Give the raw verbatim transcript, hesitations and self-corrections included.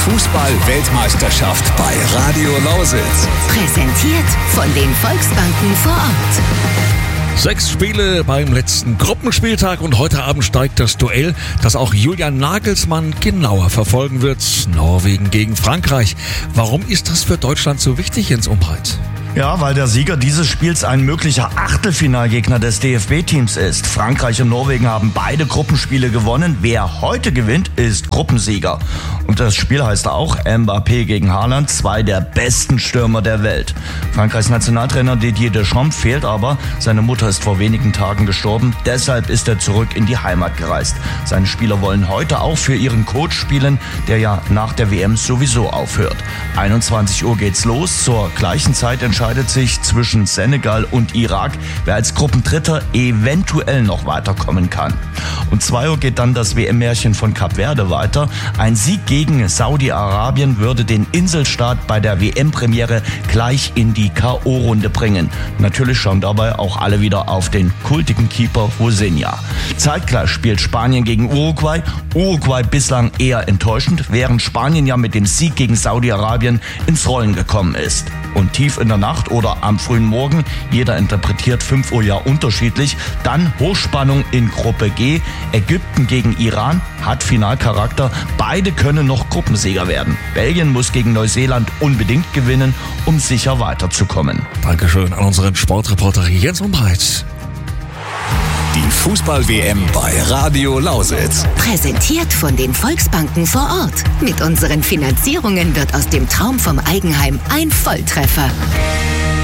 Fußball-Weltmeisterschaft bei Radio Lausitz. Präsentiert von den Volksbanken vor Ort. Sechs Spiele beim letzten Gruppenspieltag und heute Abend steigt das Duell, das auch Julian Nagelsmann genauer verfolgen wird. Norwegen gegen Frankreich. Warum ist das für Deutschland so wichtig, Jens Umbreit? Ja, weil der Sieger dieses Spiels ein möglicher Achtelfinalgegner des D F B-Teams ist. Frankreich und Norwegen haben beide Gruppenspiele gewonnen. Wer heute gewinnt, ist Gruppensieger. Und das Spiel heißt auch Mbappé gegen Haaland, zwei der besten Stürmer der Welt. Frankreichs Nationaltrainer Didier Deschamps fehlt aber. Seine Mutter ist vor wenigen Tagen gestorben. Deshalb ist er zurück in die Heimat gereist. Seine Spieler wollen heute auch für ihren Coach spielen, der ja nach der W M sowieso aufhört. einundzwanzig Uhr geht's los. Zur gleichen Zeit entscheidet sich zwischen Senegal und Irak, wer als Gruppendritter eventuell noch weiterkommen kann. Um zwei Uhr geht dann das W M-Märchen von Kap Verde weiter. Ein Sieg gegen Saudi-Arabien würde den Inselstaat bei der W M-Premiere gleich in die K O-Runde bringen. Natürlich schauen dabei auch alle wieder auf den kultigen Keeper Rosinha. Zeitgleich spielt Spanien gegen Uruguay. Uruguay bislang eher enttäuschend, während Spanien ja mit dem Sieg gegen Saudi-Arabien ins Rollen gekommen ist. Und tief in der Nacht oder am frühen Morgen, jeder interpretiert fünf Uhr ja unterschiedlich, dann Hochspannung in Gruppe G, Ägypten gegen Iran, hat Finalcharakter, beide können noch Gruppensieger werden. Belgien muss gegen Neuseeland unbedingt gewinnen, um sicher weiterzukommen. Dankeschön an unseren Sportreporter Jens Umbreit. Die Fußball-W M bei Radio Lausitz. Präsentiert von den Volksbanken vor Ort. Mit unseren Finanzierungen wird aus dem Traum vom Eigenheim ein Volltreffer.